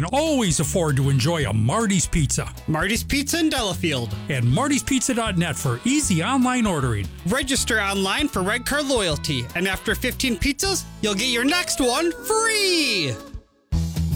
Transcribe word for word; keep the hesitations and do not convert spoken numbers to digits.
can always afford to enjoy a Marty's Pizza. Marty's Pizza in Delafield. And Marty's Pizza dot net for easy online ordering. Register online for Red Card Loyalty, and after fifteen pizzas, you'll get your next one free!